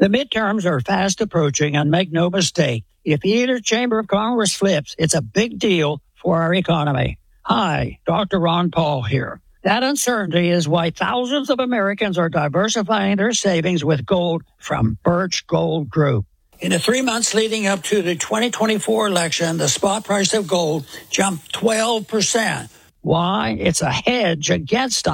The midterms are fast approaching, and make no mistake, if either chamber of Congress flips, it's a big deal for our economy. Hi, Dr. Ron Paul here. That uncertainty is why thousands of Americans are diversifying their savings with gold from Birch Gold Group. In the 3 months leading up to the 2024 election, the spot price of gold jumped 12%. Why? It's a hedge against